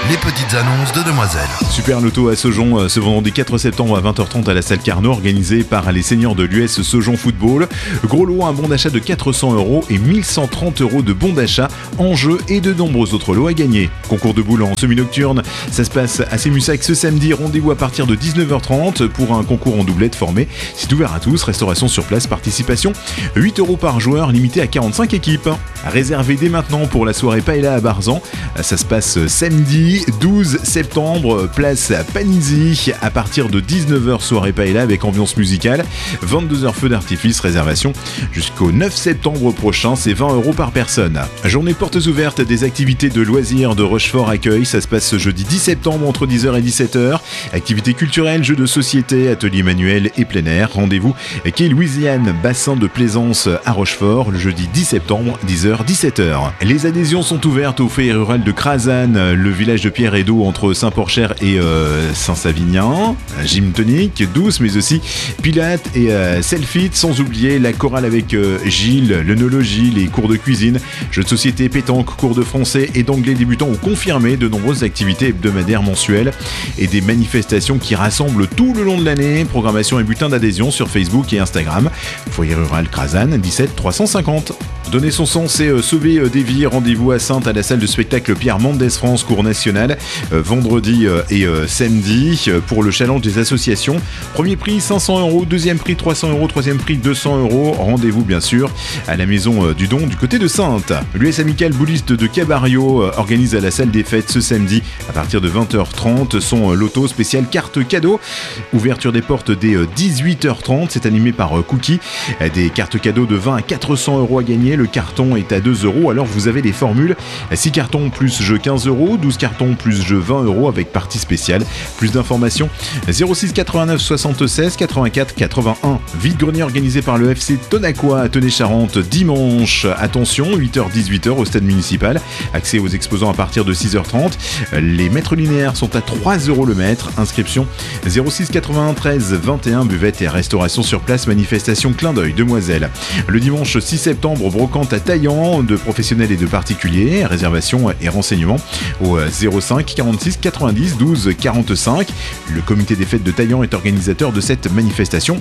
les petites annonces de Demoiselle. Super Loto à Saujon ce vendredi 4 septembre à 20h30 à la salle Carnot, organisé par les seniors de l'US Saujon Football. Gros lot, un bon d'achat de 400€ et 1130€ de bons d'achat en jeu et de nombreux autres lots à gagner. Concours de boules en semi-nocturne, ça se passe à Sémussac ce samedi. Rendez-vous à partir de 19h30 pour un concours en doublette formé. C'est ouvert à tous, restauration sur place, participation 8€ par joueur, limité à 45 équipes. Réservé dès maintenant pour la soirée Paella à Barzan. Ça se passe samedi 12 septembre, place Panizzi, à partir de 19h, soirée Paella avec ambiance musicale, 22h feu d'artifice, réservation jusqu'au 9 septembre prochain, c'est 20€ par personne. Journée portes ouvertes des activités de loisirs de Rochefort Accueil, ça se passe ce jeudi 10 septembre entre 10h et 17h. Activités culturelles, jeux de société, ateliers manuels et plein air. Rendez-vous quai Louisiane, bassin de plaisance à Rochefort, le jeudi 10 septembre, 10h-17h. Les adhésions sont ouvertes au Foyer rural de Crazanne, le village de Pierre et d'Eau entre Saint-Porcher et Saint-Savinien. Gym tonique, douce, mais aussi pilates et selfie, sans oublier la chorale avec Gilles, l'œnologie, les cours de cuisine, jeux de société, pétanque, cours de français et d'anglais débutants ou confirmés, de nombreuses activités hebdomadaires mensuelles et des manifestations qui rassemblent tout le long de l'année. Programmation et bulletin d'adhésion sur Facebook et Instagram. Foyer rural Crazanne, 17 350. Donner son sang, c'est sauver des vies. Rendez-vous à Saintes à la salle de spectacle Pierre Mendès France, cours national, vendredi et samedi pour le challenge des associations. Premier prix 500€, deuxième prix 300€, troisième prix 200€. Rendez-vous bien sûr à la maison du don du côté de Saintes. L'US Amical Bouliste de Cabario organise à la salle des fêtes ce samedi à partir de 20h30 son loto spécial carte cadeau. Ouverture des portes dès 18h30, c'est animé par Cookie. Des cartes cadeaux de 20 à 400€ à gagner. Le carton est à 2€, alors vous avez les formules 6 cartons plus jeu 15€, 12 cartons plus jeu 20€ avec partie spéciale. Plus d'informations 06 89 76 84 81. Vide-grenier organisé par le FC Tonacois à Tenay-Charente dimanche. Attention, 8h-18h au stade municipal. Accès aux exposants à partir de 6h30. Les mètres linéaires sont à 3€ le mètre. Inscription 06 93 21. Buvette et restauration sur place. Manifestation clin d'œil Demoiselle. Le dimanche 6 septembre, brocante à Taillan de professionnels et de particuliers. Réservation et renseignements au 05 46 90 12 45. Le comité des fêtes de Taillan est organisateur de cette manifestation.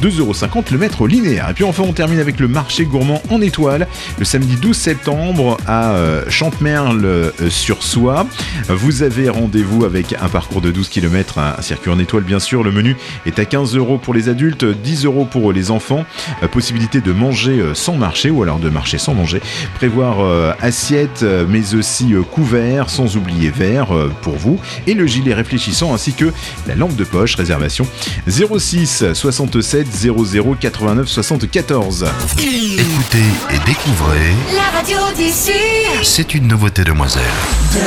2,50€ le mètre linéaire. Et puis enfin on termine avec le marché gourmand en étoile le samedi 12 septembre à Chantemerle-sur-Soie. Vous avez rendez-vous avec un parcours de 12 km, un circuit en étoile bien sûr. Le menu est à 15€ pour les adultes, 10€ pour les enfants. Possibilité de manger sans marcher ou alors de marcher sans manger. Prévoir assiette mais aussi couvert, sans oublier verre pour vous et le gilet réfléchissant ainsi que la lampe de poche. Réservation 06 67 00 89 74. Écoutez et découvrez la radio d'ici. C'est une nouveauté Demoiselle.